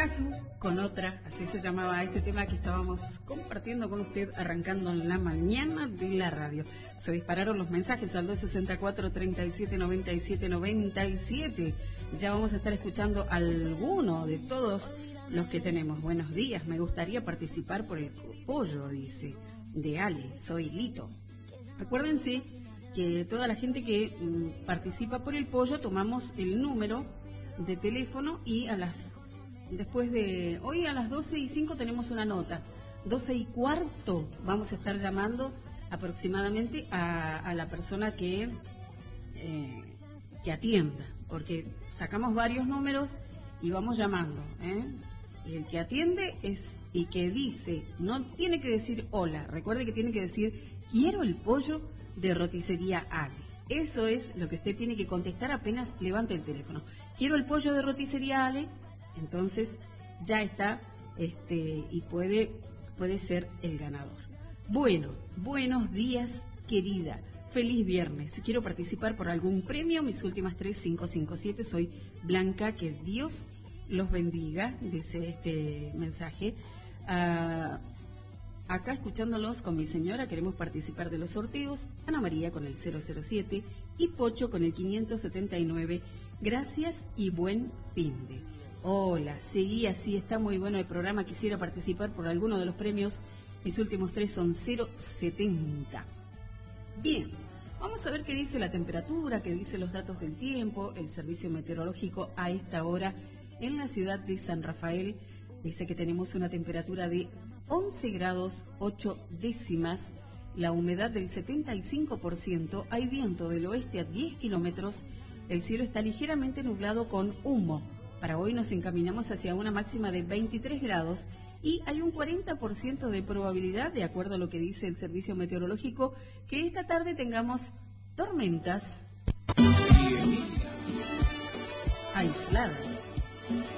Casu con otra, así se llamaba este tema que estábamos compartiendo con usted arrancando en la mañana de la radio. Se dispararon los mensajes al 264 37 97 97. Ya vamos a estar escuchando alguno de todos los que tenemos. Buenos días, me gustaría participar por el pollo, dice, de Ale, soy Lito. Acuérdense que toda la gente que participa por el pollo tomamos el número de teléfono y después de hoy a las 12:05 tenemos una nota. 12:15 vamos a estar llamando aproximadamente a la persona que atienda, porque sacamos varios números y vamos llamando, Y el que atiende y que dice, no tiene que decir hola, recuerde que tiene que decir quiero el pollo de roticería Ale. Eso es lo que usted tiene que contestar apenas levante el teléfono. Quiero el pollo de roticería Ale, entonces ya está y puede ser el ganador. Bueno, buenos días querida, feliz viernes. Quiero participar por algún premio, mis últimas 3557, soy Blanca, que Dios los bendiga, dice este mensaje. Acá escuchándolos con mi señora, queremos participar de los sorteos. Ana María con el 007 y Pocho con el 579. Gracias y buen finde. Hola, seguí así, está muy bueno el programa. Quisiera participar por alguno de los premios. Mis últimos 3 son 070. Bien, vamos a ver qué dice la temperatura, qué dice los datos del tiempo, el servicio meteorológico a esta hora en la ciudad de San Rafael. Dice que tenemos una temperatura de 11 grados 8 décimas, la humedad del 75%, hay viento del oeste a 10 kilómetros, el cielo está ligeramente nublado con humo. Para hoy nos encaminamos hacia una máxima de 23 grados y hay un 40% de probabilidad, de acuerdo a lo que dice el servicio meteorológico, que esta tarde tengamos tormentas aisladas.